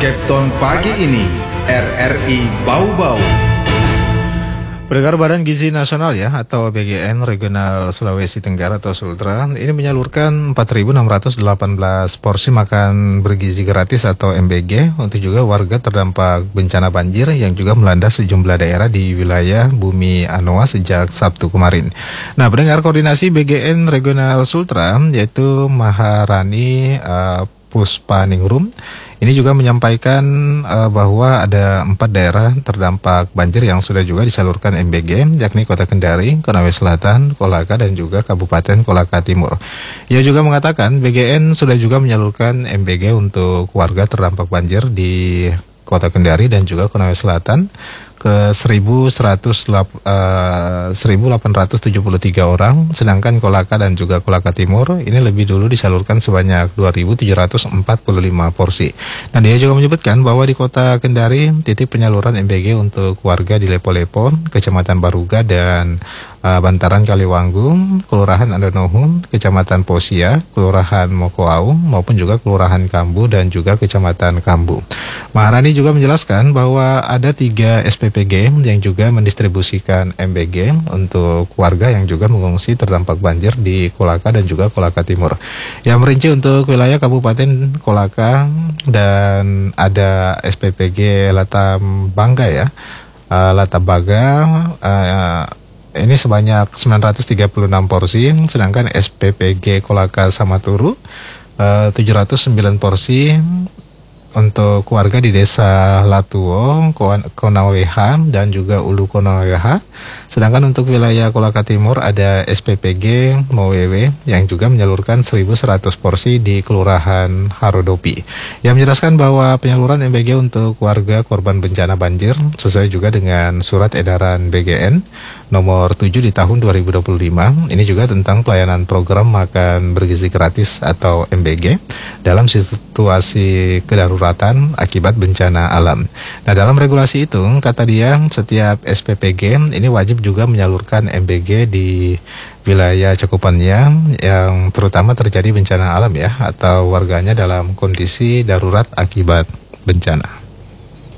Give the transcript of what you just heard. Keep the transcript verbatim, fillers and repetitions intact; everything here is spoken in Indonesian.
Capton pagi ini, R R I Bau-Bau. Pendengar Badan Gizi Nasional ya atau B G N Regional Sulawesi Tenggara atau Sultra ini menyalurkan empat ribu enam ratus delapan belas porsi makan bergizi gratis atau M B G untuk juga warga terdampak bencana banjir yang juga melanda sejumlah daerah di wilayah Bumi Anoa sejak Sabtu kemarin. Nah, pendengar koordinasi B G N Regional Sultra yaitu Maharani uh, Puspaningrum ini juga menyampaikan uh, bahwa ada empat daerah terdampak banjir yang sudah juga disalurkan M B G, yakni Kota Kendari, Konawe Selatan, Kolaka, dan juga Kabupaten Kolaka Timur. Ia juga mengatakan B G N sudah juga menyalurkan M B G untuk warga terdampak banjir di Kota Kendari dan juga Konawe Selatan ke seribu delapan ratus tujuh puluh tiga orang, sedangkan Kolaka dan juga Kolaka Timur ini lebih dulu disalurkan sebanyak dua ribu tujuh ratus empat puluh lima porsi. Dan dia juga menyebutkan bahwa di Kota Kendari titik penyaluran M B G untuk warga di Lepo-Lepo, Kecamatan Baruga dan uh, Bantaran Kaliwanggung, Kelurahan Andonohum, Kecamatan Posia, Kelurahan Mokoau maupun juga Kelurahan Kambu dan juga Kecamatan Kambu. Maharani juga menjelaskan bahwa ada tiga S P P G yang juga mendistribusikan M B G untuk warga yang juga mengungsi terdampak banjir di Kolaka dan juga Kolaka Timur. Yang merinci untuk wilayah Kabupaten Kolaka dan ada S P P G Latam Bangga ya, uh, Latam Baga, uh, ini sebanyak sembilan ratus tiga puluh enam porsi, sedangkan S P P G Kolaka Samaturu uh, tujuh ratus sembilan porsi untuk keluarga di Desa Latuo, Konaweha dan juga Ulu Konaweha. Sedangkan untuk wilayah Kolaka Timur ada S P P G Mowewe yang juga menyalurkan seribu seratus porsi di Kelurahan Harodopi. Yang menjelaskan bahwa penyaluran M B G untuk warga korban bencana banjir sesuai juga dengan surat edaran B G N nomor tujuh di tahun dua ribu dua puluh lima. Ini juga tentang pelayanan program makan bergizi gratis atau M B G dalam situasi kedaruratan akibat bencana alam. Nah, dalam regulasi itu kata dia setiap S P P G ini wajib juga menyalurkan M B G di wilayah cakupannya yang terutama terjadi bencana alam ya atau warganya dalam kondisi darurat akibat bencana.